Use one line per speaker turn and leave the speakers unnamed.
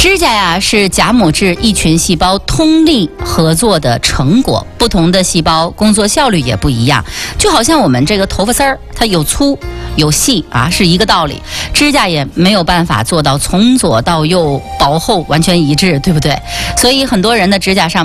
指甲呀是甲母质一群细胞通力合作的成果，不同的细胞工作效率也不一样。就好像我们这个头发丝儿，它有粗有细啊，是一个道理。指甲也没有办法做到从左到右薄厚完全一致，对不对？所以很多人的指甲上